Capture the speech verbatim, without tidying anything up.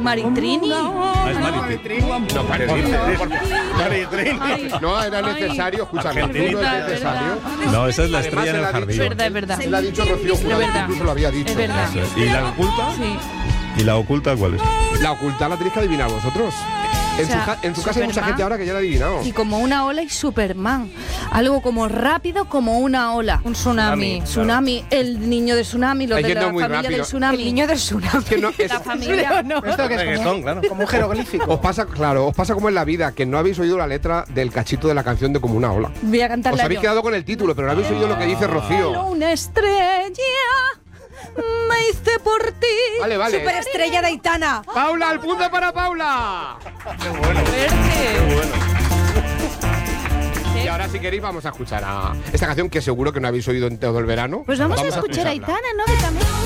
Maritrini. Ah, es Maritrini. No parece. Maritrini. No, era necesario, escúchame, no es verdad, necesario. No, esa es la Además, estrella en él el ha jardín. Es verdad, es verdad. Él ha dicho Rocío Jurado, verdad. incluso lo había dicho. Es verdad. Eso es. ¿Y la oculta? Sí. ¿Y la oculta cuál es? La oculta la tenéis que adivinar vosotros. En, O sea, su, ja- en su casa hay mucha Superman. gente ahora que ya la ha adivinado. Y como una ola y Superman. Algo como rápido como una ola. Un tsunami. Tsunami, el niño de tsunami, los Está de la yendo muy familia rápido. del tsunami. El niño del tsunami. Es que no, es- La familia. Esto que es Reggaetón, como, claro. como un jeroglífico. os pasa, claro, os pasa como en la vida, que no habéis oído la letra del cachito de la canción de Como una ola. Voy a Os cantarla habéis yo. quedado con el título, pero no habéis oído lo que dice Rocío. Una estrella me hice por ti. Vale, vale. Superestrella de Aitana. Paula, el punto para Paula. Verde. Y ahora si queréis vamos a escuchar a esta canción que seguro que no habéis oído en todo el verano. Pues vamos, a escuchar a escucharla. Aitana, ¿no? Que también